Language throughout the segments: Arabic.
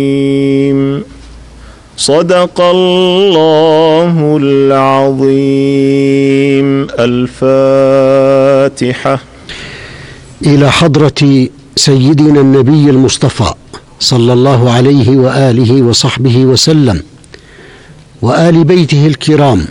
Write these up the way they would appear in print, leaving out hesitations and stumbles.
صدق الله العظيم. الفاتحة. إلى حضرة سيدنا النبي المصطفى صلى الله عليه وآله وصحبه وسلم، وآل بيته الكرام،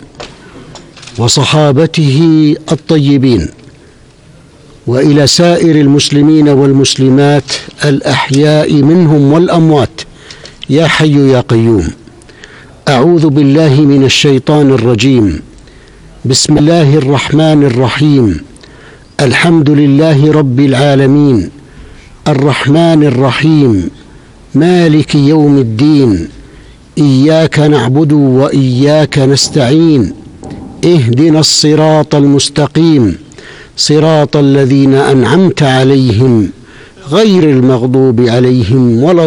وصحابته الطيبين، وإلى سائر المسلمين والمسلمات الأحياء منهم والأموات، يا حي يا قيوم. أعوذ بالله من الشيطان الرجيم. بسم الله الرحمن الرحيم. الحمد لله رب العالمين، الرحمن الرحيم، مالك يوم الدين، إياك نعبد وإياك نستعين، اهدنا الصراط المستقيم، صراط الذين أنعمت عليهم غير المغضوب عليهم ولا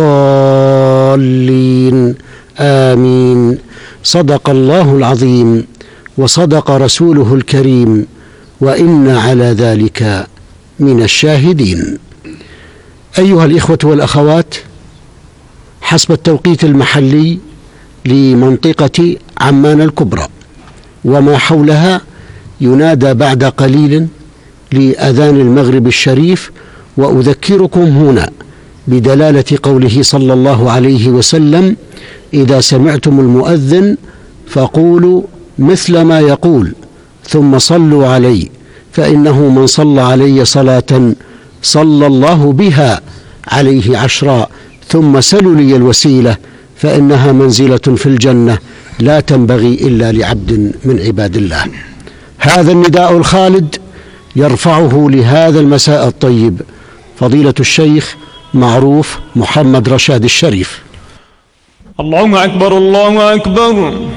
الضالين، آمين. صدق الله العظيم وصدق رسوله الكريم، وإنا على ذلك من الشاهدين. أيها الإخوة والأخوات، حسب التوقيت المحلي لمنطقة عمان الكبرى وما حولها ينادى بعد قليل لأذان المغرب الشريف، وأذكركم هنا بدلالة قوله صلى الله عليه وسلم: إذا سمعتم المؤذن فقولوا مثل ما يقول ثم صلوا علي، فإنه من صلى علي صلاة صلى الله بها عليه 10، ثم سلوا لي الوسيلة فإنها منزلة في الجنة لا تنبغي إلا لعبد من عباد الله. هذا النداء الخالد يرفعه لهذا المساء الطيب فضيلة الشيخ معروف محمد رشاد الشريف. الله أكبر، الله أكبر.